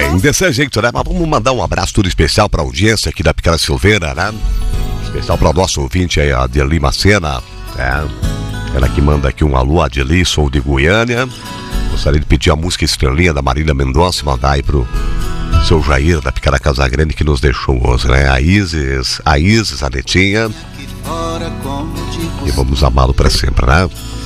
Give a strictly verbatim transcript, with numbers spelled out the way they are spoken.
bem, desse jeito, né? Mas vamos mandar um abraço tudo especial pra audiência aqui da Picada Silveira, né? Especial para o nosso ouvinte aí, a Adeli Macena, né? Ela que manda aqui um alô, Adeli, sou de Goiânia. Gostaria de pedir a música Estrelinha da Marília Mendonça e mandar aí pro seu Jair da Picada Casagrande que nos deixou hoje, né? A Isis, a Isis, a Netinha. E vamos amá-lo para sempre, né?